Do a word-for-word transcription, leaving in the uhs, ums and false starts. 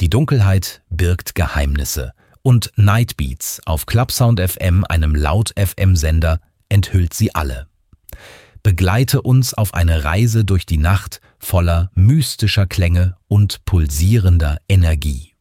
Die Dunkelheit birgt Geheimnisse und Nightbeats auf Clubsound F M, einem Laut-F M-Sender, enthüllt sie alle. Begleite uns auf eine Reise durch die Nacht voller mystischer Klänge und pulsierender Energie.